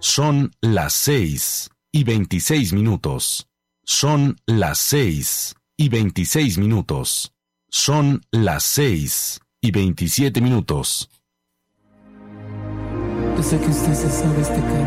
Son las 6:26. Son las 6:26. Son las 6:27. Yo sé que usted se sabe este canto.